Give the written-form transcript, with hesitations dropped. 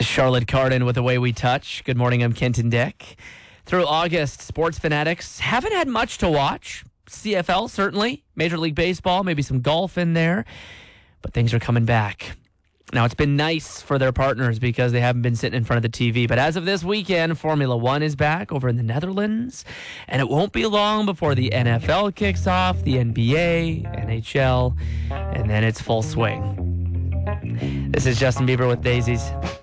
Charlotte Cardin with The Way We Touch. Good morning, I'm Kenton Dick. Through August, sports fanatics haven't had much to watch. CFL, certainly. Major League Baseball, maybe some golf in there. But things are coming back. Now, it's been nice for their partners because they haven't been sitting in front of the TV. But as of this weekend, Formula One is back over in the Netherlands. And it won't be long before the NFL kicks off, the NBA, NHL, and then it's full swing. This is Justin Bieber with Daisies.